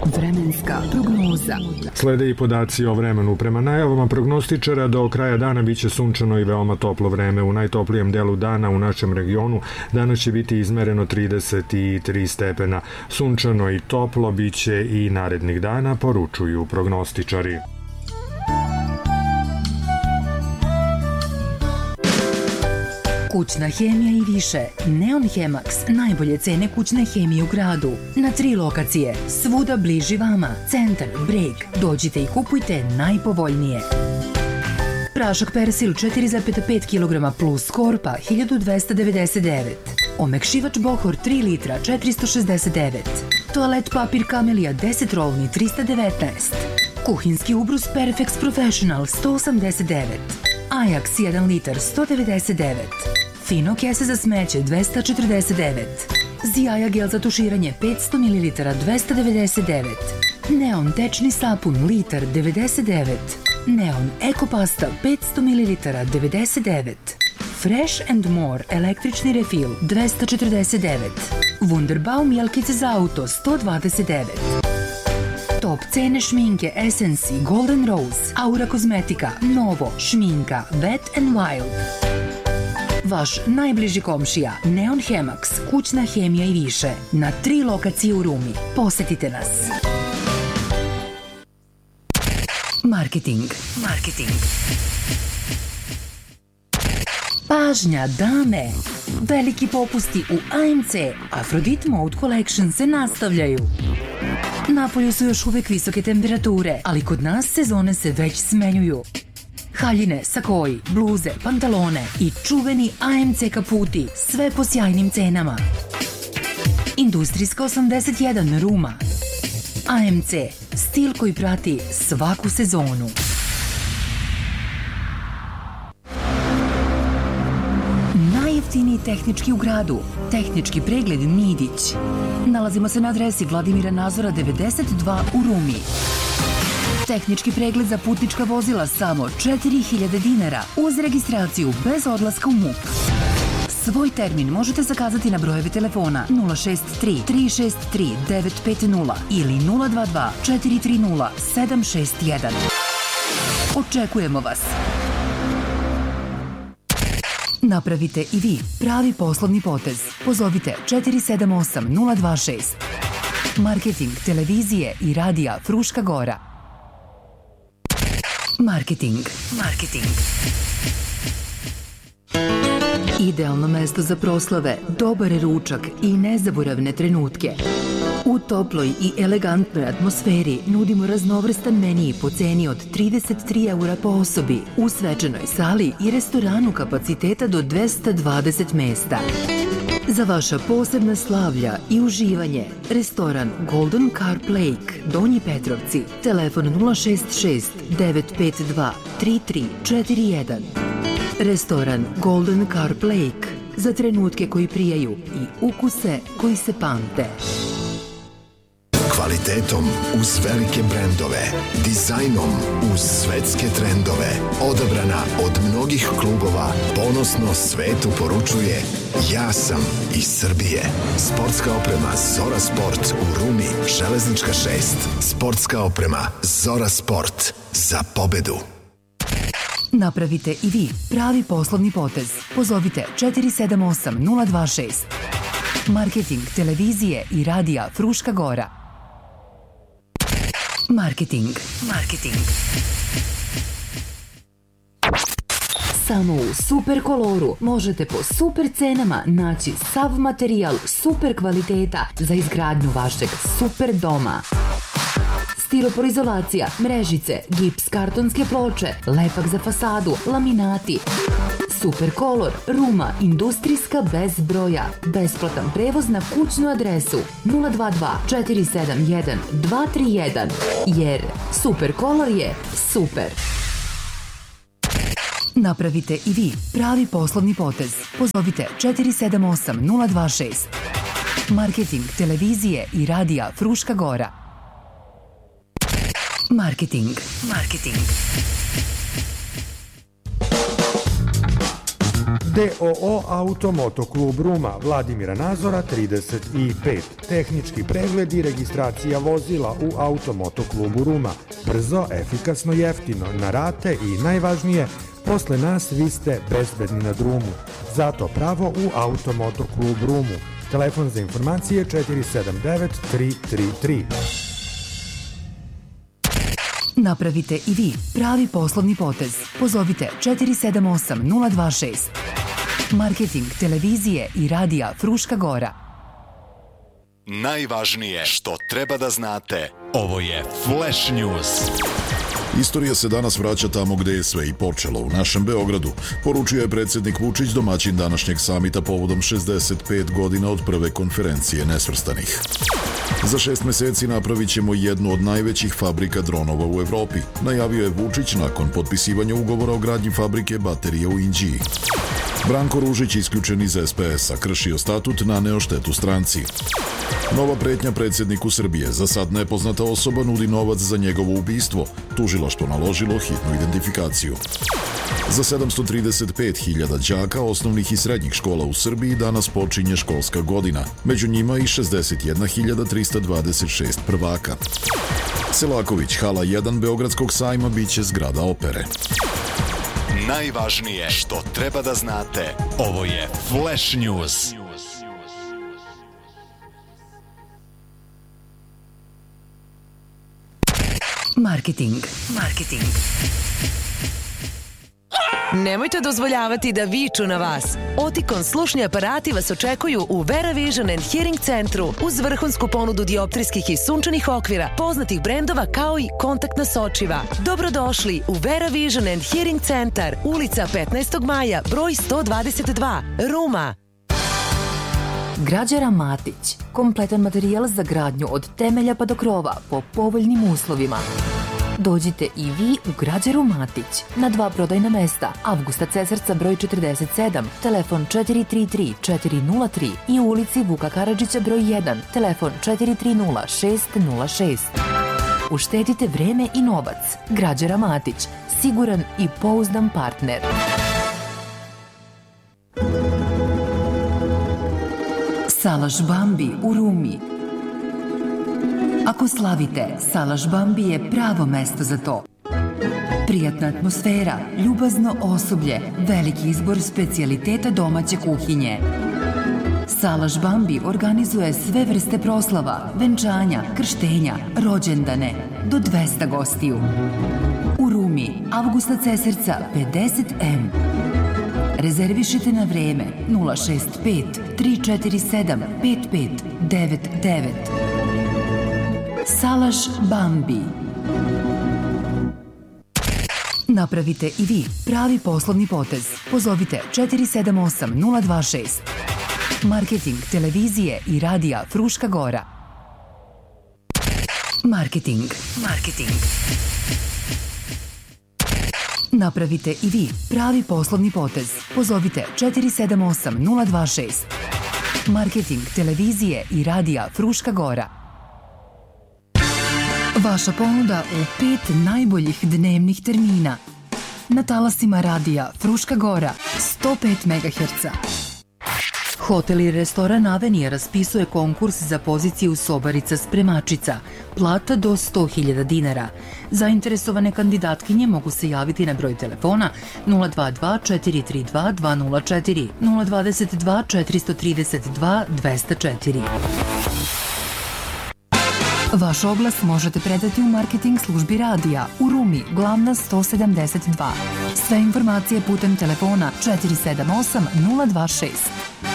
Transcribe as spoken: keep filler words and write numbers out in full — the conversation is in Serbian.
Vremenska prognoza. Slede i podaci o vremenu. Prema najavama prognostičara do kraja dana biće sunčano i veoma toplo vreme. U najtoplijem delu dana u našem regionu danas će biti izmereno trideset tri stepena. Sunčano i toplo biće i narednih dana, poručuju prognostičari. Kućna hemija i više. Neon Hemax. Najbolje cene kućne hemije u gradu. Na tri lokacije. Svuda bliži vama. Centar, Breg. Dođite i kupujte najpovoljnije. Prašak persil četiri zarez pet kilograma plus korpa hiljadu dvesta devedeset devet. Omekšivač Bohor tri litra četiristo šezdeset devet. Toalet papir Kamelija deset rolni trista devetnaest. Kuhinski ubrus Perfex Professional sto osamdeset devet. Ajax jedan litar sto devedeset devet. Fino kese za smeće dvesta četrdeset devet. Zijaja gel za tuširanje petsto mililitara dvesta devedeset devet. Neon tečni sapun litar devedeset devet. Neon Eko pasta petsto mililitara devedeset devet. Fresh and More električni refil dvesta četrdeset devet. Wunderbaum jelkice za auto sto dvadeset devet. Top cene šminke Essence i Golden Rose, Aura kozmetika, Novo, šminka Wet and Wild. Vaš najbliži komšija Neon Hemax, kućna hemija i više, na tri lokacije u Rumi. Posetite nas. Marketing. Marketing. Pažnja, dame! Veliki popusti u A M C Aphrodite Mode Collection se nastavljaju. Napolju su još uvek visoke temperature, ali kod nas sezone se već smenjuju. Haljine, sakoji, bluze, pantalone i čuveni A M C kaputi, sve po sjajnim cenama. Industrijska osamdeset jedan Ruma. A M C, stil koji prati svaku sezonu. Najjeftiniji tehnički u gradu. Tehnički pregled Midić. Nalazimo se na adresi Vladimira Nazora devedeset dva u Rumi. Tehnički pregled za putnička vozila samo četiri hiljade dinara uz registraciju bez odlaska u M U P. Svoj termin možete zakazati na brojeve telefona nula šest tri tri šest tri devet pet nula ili nula dva dva četiri tri nula sedam šest jedan. Očekujemo vas! Napravite i vi pravi poslovni potez. Pozovite četiri sedam osam nula dva šest. Marketing televizije i radija Fruška Gora. Marketing. Marketing. Idealno mesto za proslave, dobar ručak i nezaboravne trenutke. U toploj i elegantnoj atmosferi nudimo raznovrstan menij po ceni od trideset tri eura po osobi u svečanoj sali i restoranu kapaciteta do dvesta dvadeset mesta. Za vaša posebna slavlja i uživanje, restoran Golden Carp Lake, Donji Petrovci, telefon nula šest šest devet pet dva tri tri četiri jedan. Restoran Golden Carp Lake, za trenutke koji prijaju i ukuse koji se pamte. Kvalitetom uz velike brendove, dizajnom uz svetske trendove, odabrana od mnogih klubova, ponosno svetu poručuje: ja sam iz Srbije. Sportska oprema Zora Sport u Rumi, Železnička šest. Sportska oprema Zora Sport, za pobedu. Napravite i vi pravi poslovni potez. Pozovite četiri sedam osam nula dva šest. Marketing televizije i radija Fruška Gora. Marketing. Marketing. Samo u Super Koloru možete po super cenama naći sav materijal super kvaliteta za izgradnju vašeg super doma. Stiroporizolacija, mrežice, gips, kartonske ploče, lepak za fasadu, laminati. Super Kolor, Ruma, industrijska bez broja. Besplatan prevoz na kućnu adresu nula dva dva četiri sedam jedan dva tri jedan. Jer Super Kolor je super. Napravite i vi pravi poslovni potez. Pozovite četiri sedam osam nula dva šest. Marketing televizije i radija Fruška Gora. Marketing. Marketing. D O O Automoto klub Ruma, Vladimira Nazora trideset pet. Tehnički pregled i registracija vozila u Automoto klubu Ruma. Brzo, efikasno, jeftino, na rate i najvažnije, posle nas vi ste bezbedni na drumu. Zato pravo u Automoto klub Rumu. Telefon za informacije četiri sedam devet tri tri tri. Napravite i vi pravi poslovni potez. Pozovite četiri sedam osam nula dva šest. Marketing televizije i radija Fruška Gora. Najvažnije što treba da znate, ovo je Flash News. Istorija se danas vraća tamo gde je sve i počelo, u našem Beogradu. Poručio je predsjednik Vučić, domaćin današnjeg samita povodom šezdeset pet godina od prve konferencije nesvrstanih. Za šest meseci napravit ćemo jednu od najvećih fabrika dronova u Evropi, najavio je Vučić nakon potpisivanja ugovora o gradnji fabrike baterije u Inđiji. Branko Ružić, isključen iz S P S-a, kršio statut, naneo štetu stranci. Nova pretnja predsjedniku Srbije, za sad nepoznata osoba nudi novac za njegovo ubistvo, tužilaštvo naložilo hitnu identifikaciju. Za sedamsto trideset pet hiljada đaka osnovnih i srednjih škola u Srbiji danas počinje školska godina, među njima i šezdeset jedna hiljada trista dvadeset šest prvaka. Selaković, hala jedan Beogradskog sajma, biće zgrada opere. Najvažnije što treba da znate, ovo je Flash News. Marketing. Marketing. Nemojte dozvoljavati da viču na vas. Oticon slušni aparati vas očekuju u Vera Vision and Hearing centru uz vrhunsku ponudu dioptrijskih i sunčanih okvira, poznatih brendova kao i kontaktna sočiva. Dobrodošli u Vera Vision and Hearing centar, ulica petnaestog maja, broj sto dvadeset dva, Ruma. Građara Matić. Kompletan materijal za gradnju od temelja pa do krova po povoljnim uslovima. Dođite i vi u Građaru Matić na dva prodajna mesta. Avgusta Cesarca broj četrdeset sedam, telefon četiri tri tri četiri nula tri i u ulici Vuka Karadžića broj jedan, telefon četiri tri nula šest nula šest. Uštedite vreme i novac. Građara Matić, siguran i pouzdan partner. Salaš Bambi u Rumi. Ako slavite, Salaš Bambi je pravo mesto za to. Prijatna atmosfera, ljubazno osoblje, veliki izbor specijaliteta domaće kuhinje. Salaš Bambi organizuje sve vrste proslava, venčanja, krštenja, rođendane, do dvesta gostiju. U Rumi, Avgusta Cesarca pedeset em. Rezervišite na vreme nula šest pet tri četiri sedam pet pet devet devet. Salaš Bambi. Napravite i vi pravi poslovni potez. Pozovite četiri sedam osam nula dva šest. Marketing televizije i radija Fruška Gora. Marketing. Marketing. Napravite i vi pravi poslovni potez. Pozovite četiri sedam osam nula dva šest. Marketing televizije i radija Fruška Gora. Vaša ponuda u pet najboljih dnevnih termina. Na talasima radija Fruška Gora sto pet megaherca. Hotel i restoran Avenija raspisuje konkurs za poziciju sobarica spremačica. Plata do sto hiljada dinara. Zainteresovane kandidatkinje mogu se javiti na broj telefona nula dva dva četiri tri dva dva nula četiri, nula dva dva četiri tri dva dva zero četiri. Vaš oglas možete predati u marketing službi radija u Rumi, glavna sto sedamdeset dva. Sve informacije putem telefona četiri sedam osam nula dva šest.